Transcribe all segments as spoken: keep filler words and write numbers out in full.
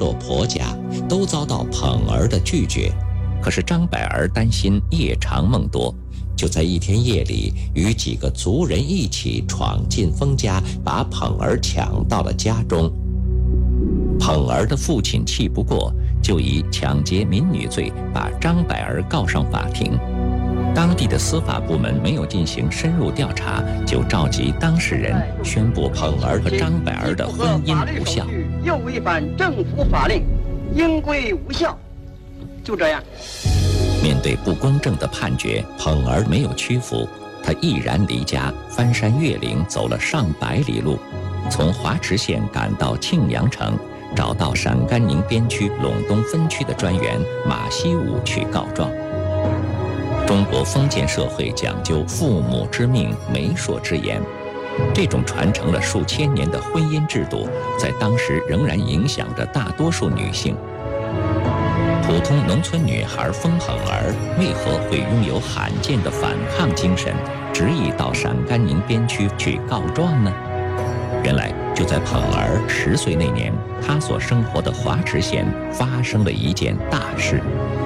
落婆家，都遭到捧儿的拒绝。可是张百儿担心夜长梦多，就在一天夜里，与几个族人一起闯进封家，把捧儿抢到了家中。捧儿的父亲气不过，就以抢劫民女罪把张百儿告上法庭。当地的司法部门没有进行深入调查，就召集当事人宣布捧儿和张百儿的婚姻无效， 又违反政府法令，应归无效。就这样。 面对不公正的判决，捧儿没有屈服，他毅然离家，翻山越岭，走了上百里路，从华池县赶到庆阳城，找到陕甘宁边区陇东分区的专员马希武去告状。中国封建社会讲究父母之命，媒妁之言，这种传承了数千年的婚姻制度，在当时仍然影响着大多数女性。普通农村女孩封捧儿为何会拥有罕见的反抗精神，执意到陕甘宁边区去告状呢？原来就在捧儿十岁那年，她所生活的华池县发生了一件大事。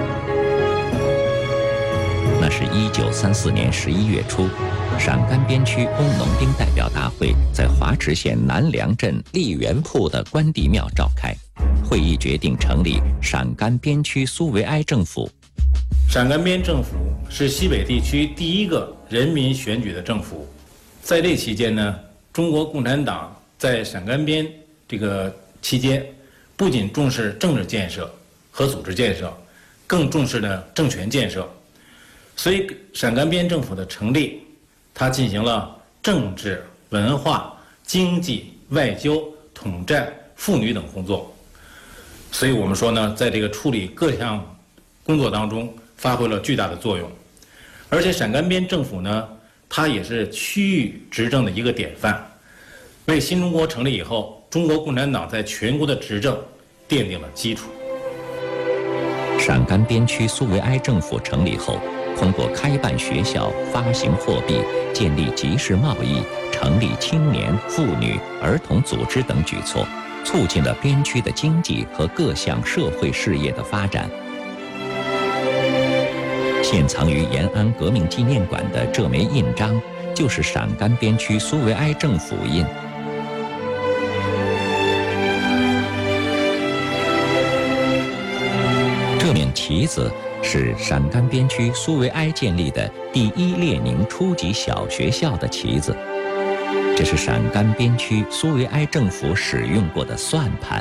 那是一九三四年十一月初，陕甘边区工农兵代表大会在华池县南梁镇荔园铺的关帝庙召开。会议决定成立陕甘边区苏维埃政府。 陕甘边政府是西北地区第一个人民选举的政府。在这期间呢，中国共产党在陕甘边这个期间，不仅重视政治建设和组织建设，更重视了政权建设。所以陕甘边政府的成立，它进行了政治、文化、经济、外交、统战、妇女等工作。所以我们说呢，在这个处理各项工作当中发挥了巨大的作用。而且陕甘边政府呢，它也是区域执政的一个典范，为新中国成立以后中国共产党在全国的执政奠定了基础。 陕甘边区苏维埃政府成立后，通过开办学校、发行货币、建立集市贸易、成立青年、妇女、儿童组织等举措，促进了边区的经济和各项社会事业的发展。现藏于延安革命纪念馆的这枚印章，就是陕甘边区苏维埃政府印。这面旗子是陕甘边区苏维埃建立的第一列宁初级小学校的旗子。这是陕甘边区苏维埃政府使用过的算盘。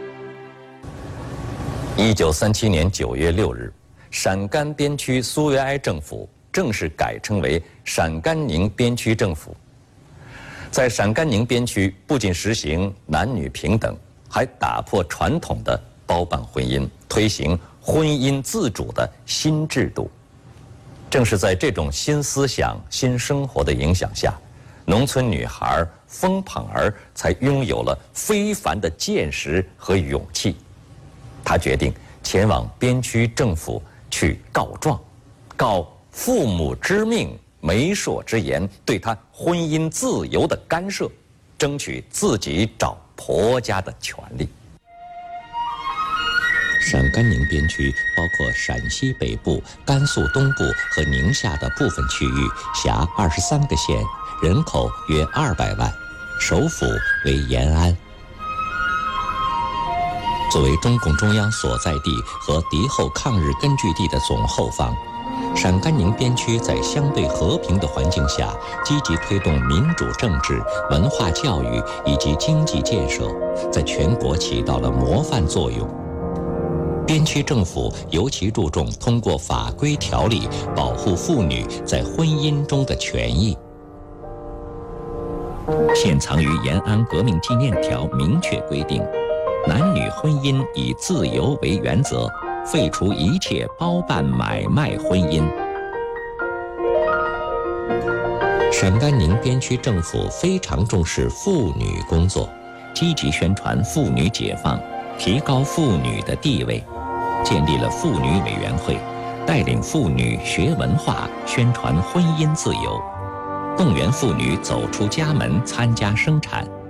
一九三七年九月六日，陕甘边区苏维埃政府正式改称为陕甘宁边区政府。在陕甘宁边区，不仅实行男女平等，还打破传统的包办婚姻，推行婚姻自主的新制度。正是在这种新思想、新生活的影响下，农村女孩封捧儿才拥有了非凡的见识和勇气。她决定前往边区政府去告状，告父母之命、媒妁之言对她婚姻自由的干涉，争取自己找婆家的权利。陕甘宁边区包括陕西北部、甘肃东部和宁夏的部分区域，辖二十三个县，人口约二百万，首府为延安。作为中共中央所在地和敌后抗日根据地的总后方，陕甘宁边区在相对和平的环境下，积极推动民主政治、文化教育以及经济建设，在全国起到了模范作用。边区政府尤其注重通过法规条例保护妇女在婚姻中的权益。现藏于延安革命纪念条明确规定，男女婚姻以自由为原则，废除一切包办买卖婚姻。陕甘宁边区政府非常重视妇女工作，积极宣传妇女解放，提高妇女的地位，建立了妇女委员会，带领妇女学文化，宣传婚姻自由，动员妇女走出家门参加生产。